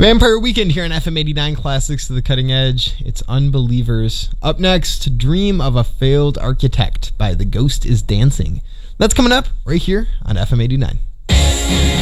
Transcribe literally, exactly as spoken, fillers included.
Vampire Weekend here on F M eighty-nine Classics to the Cutting Edge. It's Unbelievers. Up next, Dream of a Failed Architect by The Ghost is Dancing. That's coming up right here on F M eighty-nine.